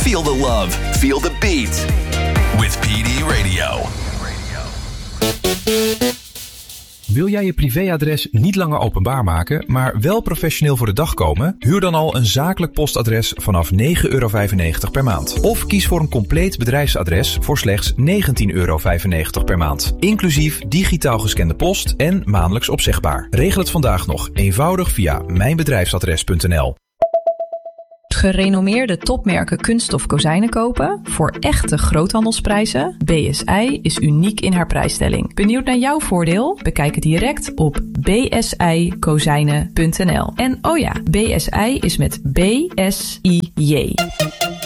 Feel the love. Feel the beat. With PD Radio. Wil jij je privéadres niet langer openbaar maken, maar wel professioneel voor de dag komen? Huur dan al een zakelijk postadres vanaf €9,95 per maand. Of kies voor een compleet bedrijfsadres voor slechts €19,95 per maand. Inclusief digitaal gescande post en maandelijks opzegbaar. Regel het vandaag nog eenvoudig via mijnbedrijfsadres.nl. Gerenommeerde topmerken kunststof kozijnen kopen voor echte groothandelsprijzen? BSI is uniek in haar prijsstelling. Benieuwd naar jouw voordeel? Bekijk het direct op bsikozijnen.nl. En oh ja, BSI is met BSIJ.